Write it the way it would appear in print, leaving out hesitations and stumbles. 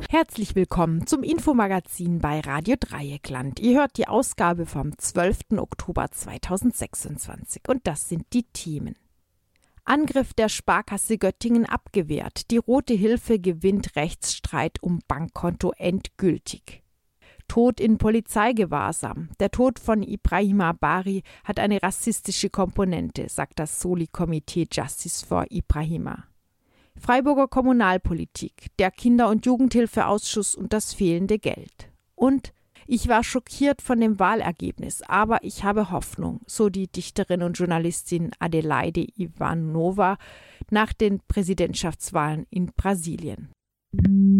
Herzlich willkommen zum Infomagazin bei Radio Dreieckland. Ihr hört die Ausgabe vom 12. Oktober 2026 und das sind die Themen. Angriff der Sparkasse Göttingen abgewehrt. Die Rote Hilfe gewinnt Rechtsstreit um Bankkonto endgültig. Tod in Polizeigewahrsam. Der Tod von Ibrahima Bari hat eine rassistische Komponente, sagt das Soli-Komitee Justice for Ibrahima. Freiburger Kommunalpolitik, der Kinder- und Jugendhilfeausschuss und das fehlende Geld. Und ich war schockiert von dem Wahlergebnis, aber ich habe Hoffnung, so die Dichterin und Journalistin Adelaide Ivanova nach den Präsidentschaftswahlen in Brasilien.